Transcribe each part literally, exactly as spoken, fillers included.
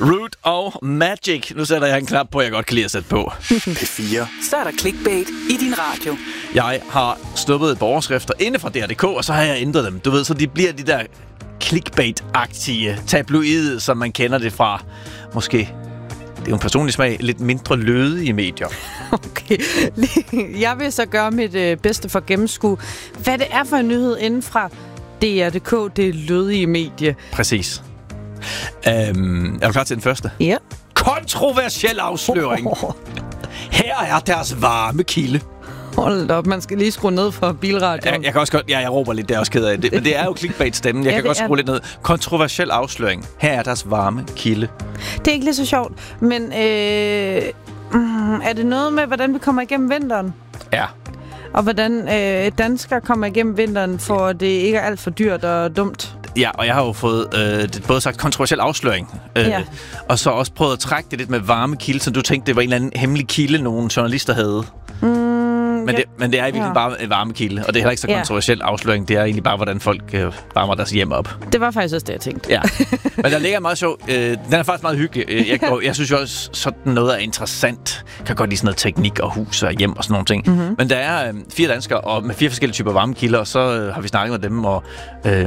Root og Magic. Nu sætter jeg en knap på, jeg godt kan lide at sætte på. P fire. Så er der clickbait i din radio. Jeg har stoppet et par overskrifter inde fra D R punktum d k, og så har jeg ændret dem. Du ved, så de bliver de der clickbait-agtige tabloide, som man kender det fra, måske, det er jo en personlig smag, lidt mindre lødige medier. Okay. Jeg vil så gøre mit øh, bedste for at gennemskue, hvad det er for en nyhed inden fra D R punktum d k, det lødige medie. Præcis. Øhm, er du klar til den første? Ja. Kontroversiel afsløring. Oh. Her er deres varme kilde. Hold op, man skal lige skrue ned for bilradioen. Jeg, jeg kan også godt, ja, jeg råber lidt, det er også ked af det, men det er jo clickbait-stemmen. Jeg ja, kan godt skrue er... lidt ned. Kontroversiel afsløring. Her er deres varme kilde. Det er ikke lige så sjovt, men øh, mm, er det noget med, hvordan vi kommer igennem vinteren? Ja. Og hvordan øh, danskere kommer igennem vinteren, for at det ikke er alt for dyrt og dumt? Ja, og jeg har jo fået øh, det, både sagt kontroversiel afsløring, øh, ja. og så også prøvet at trække det lidt med varme kilde, så du tænkte, det var en eller anden hemmelig kilde, nogle journalister havde. Mm, men, ja. det, men det er i virkeligheden ja. bare en varme kilde, og det er heller ikke så kontroversiel ja. afsløring. Det er egentlig bare, hvordan folk øh, varmer deres hjem op. Det var faktisk også det, jeg tænkte. Ja. Men der ligger meget sjov. Øh, den er faktisk meget hyggelig. Jeg, jeg, jeg synes jo også, sådan noget er interessant. Jeg kan godt lide sådan noget teknik og hus og hjem og sådan nogle ting. Mm-hmm. Men der er øh, fire danskere og med fire forskellige typer varmekilder, og så øh, har vi snakket med dem og... Øh,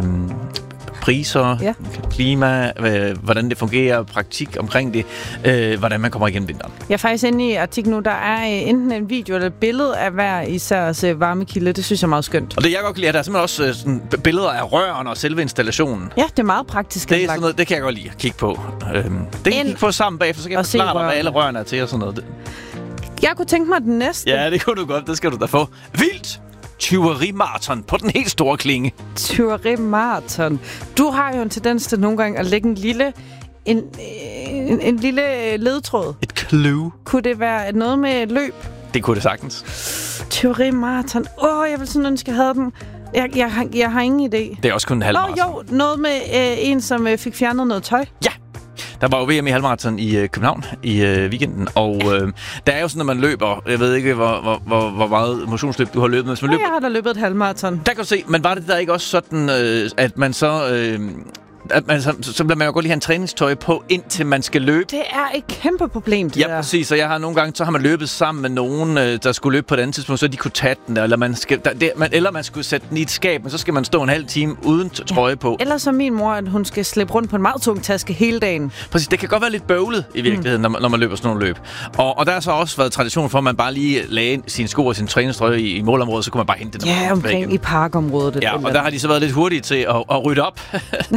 priser, ja. klima, øh, hvordan det fungerer, praktik omkring det, øh, hvordan man kommer igennem vinteren. Jeg er faktisk inde i artiklen nu, der er øh, enten en video eller et billede af hver især øh, varmekilde. Det synes jeg er meget skønt. Og det jeg godt kan lide, at der er simpelthen også øh, sådan, billeder af rørene og selve installationen. Ja, det er meget praktisk. Det er sådan noget, det kan jeg godt lide at kigge på. Øhm, det kan jeg kigge på sammen bagefter, så kan jeg forklare dig, hvad alle rørene er til og sådan noget. Jeg kunne tænke mig den næste. Ja, det kunne du godt. Det skal du da få. Vildt! Tyverimarathon på den helt store klinge. Tyverimarathon. Du har jo en tendens til nogle gange at lægge en lille, en, en, en lille ledtråd. Et clue. Kunne det være noget med et løb? Det kunne det sagtens. Tyverimarathon. Åh, oh, jeg vil sådan ønske, jeg havde den. Jeg, jeg, jeg, jeg har ingen idé. Det er også kun en halvmarathon. Åh, oh, jo. Noget med øh, en, som øh, fik fjernet noget tøj. Ja. Der var jo V M i halvmarathon i øh, København i øh, weekenden, og øh, der er jo sådan, når man løber, jeg ved ikke, hvor, hvor, hvor, hvor meget motionsløb du har løbet, men hvis man ja, løber... jeg har da løbet et halvmarathon. Der kan du se, men var det der ikke også sådan, øh, at man så... Øh, at man, så, så bliver man jo godt lige have en træningstøj på, indtil man skal løbe. Det er et kæmpe problem, det ja, der. præcis. Og jeg har nogle gange, så har man løbet sammen med nogen, der skulle løbe på et andet tidspunkt, så de kunne tage den, eller man, skal, der, det, man, eller man skulle sætte den i et skab, men så skal man stå en halv time uden trøje ja. på. Eller som min mor, at hun skal slæbe rundt på en meget tung taske hele dagen. Præcis. Det kan godt være lidt bøvlet i virkeligheden, mm. når, man, når man løber sådan nogle løb. Og, og der har så også været tradition for, at man bare lige lagde sine sko og sin træningstrøje i, i målområdet, så kunne man bare hente den. Ja, omkring i parkområdet. Ja, og der har de så været lidt hurtige til at, at rydde op.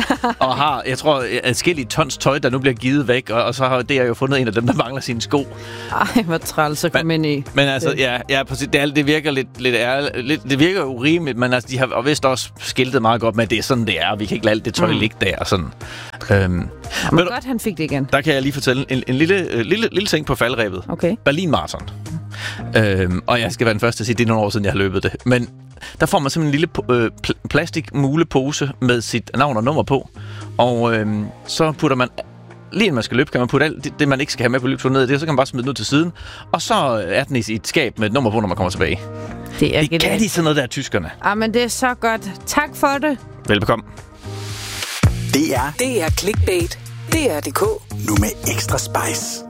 Og har, jeg tror, adskillige tons tøj, der nu bliver givet væk, og, og så har det jo fundet en af dem, der mangler sine sko. Ej, hvor træls at komme ind i. Men altså, ja, ja præcis, det, er, det virker lidt, lidt, ærligt, lidt, det virker urimeligt, men altså, de har vist også skiltet meget godt med, at det er sådan, det er. Vi kan ikke lade alt det tøj mm. ligge der og sådan. Øhm, men godt, han fik det igen. Der kan jeg lige fortælle en, en lille, uh, lille, lille ting på faldrebet. Okay. Berlin Marathon. Mm. Øhm, og jeg skal være den første til at sige, det er nogle år siden, jeg har løbet det. Men der får man simpelthen en lille øh, pl- plastikmulepose med sit navn og nummer på. Og øh, så putter man, lige inden man skal løbe, kan man putte alt det, det man ikke skal have med på løbet ned i det, så kan man bare smide den ud til siden. Og så er den i et skab med et nummer på, når man kommer tilbage. Det er det kan de sådan noget der, tyskerne. Ah, men det er så godt. Tak for det. Velbekomme. Det er Det er clickbait. D R punktum d k. Nu med ekstra spice.